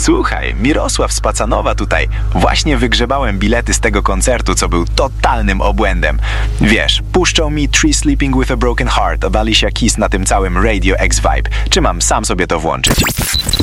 Słuchaj, Mirosław Spacanowa tutaj. Właśnie wygrzebałem bilety z tego koncertu, co był totalnym obłędem. Wiesz, puszczą mi Three Sleeping with a Broken Heart od Alicia Keys na tym całym Radio X Vibe. Czy mam sam sobie to włączyć?